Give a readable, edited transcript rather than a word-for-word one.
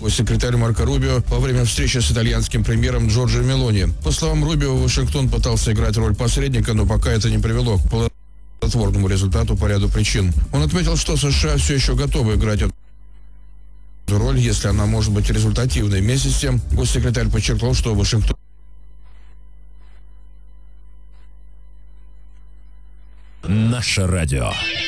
госсекретарь Марко Рубио во время встречи с итальянским премьером Джорджо Мелони. По словам Рубио, Вашингтон пытался играть роль посредника, но пока это не привело к плодотворному результату по ряду причин. Он отметил, что США все еще готовы играть эту роль, если она может быть результативной. Вместе с тем, госсекретарь подчеркнул, что Вашингтон Наше радио.